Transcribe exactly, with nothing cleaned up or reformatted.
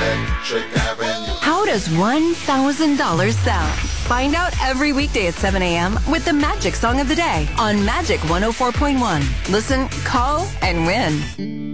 Electric Avenue. How does one thousand dollars sound? Find out every weekday at seven a.m. with the Magic Song of the Day on Magic one oh four point one. Listen, call, and win.